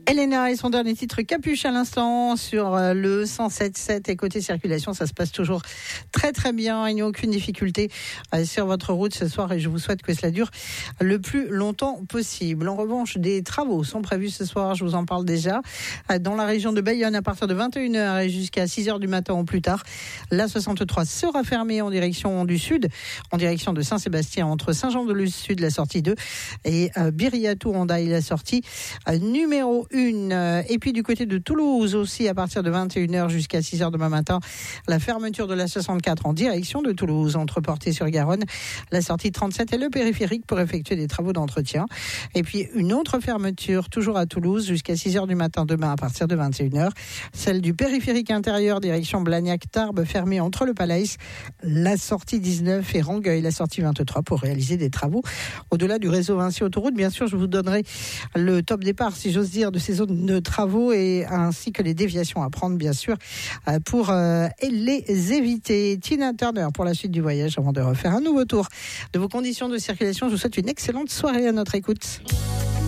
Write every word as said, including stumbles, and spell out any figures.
Elena et son dernier titre Capuche à l'instant sur le cent sept sept et côté circulation, ça se passe toujours très très bien, il n'y a aucune difficulté sur votre route ce soir et je vous souhaite que cela dure le plus longtemps possible. En revanche, des travaux sont prévus ce soir, je vous en parle déjà, dans la région de Bayonne à partir de vingt et une heures et jusqu'à six heures du matin ou plus tard. La soixante-trois sera fermée en direction du sud, en direction de Saint-Sébastien entre Saint-Jean-de-Luz-Sud, la sortie deux et euh, Biriatou-Hondaï, la sortie euh, numéro un. Et puis du côté de Toulouse aussi, à partir de vingt et une heures jusqu'à six heures demain matin, la fermeture de la soixante-quatre en direction de Toulouse, entre Portet-sur-Garonne, la sortie trente-sept et le périphérique pour effectuer des travaux d'entretien. Et puis une autre fermeture, toujours à Toulouse, jusqu'à six heures du matin demain à partir de vingt et une heures, celle du périphérique intérieur, direction Blagnac-Tarbes, fermée entre le Palais, la sortie dix-neuf et Rangueil, la sortie vingt-trois pour réaliser des travaux au-delà du réseau Vinci Autoroute. Bien sûr, je vous donnerai le top départ, si j'ose dire, de ces zones de travaux et ainsi que les déviations à prendre, bien sûr, pour euh, les éviter. Tina Turner pour la suite du voyage avant de refaire un nouveau tour de vos conditions de circulation. Je vous souhaite une excellente soirée à notre écoute.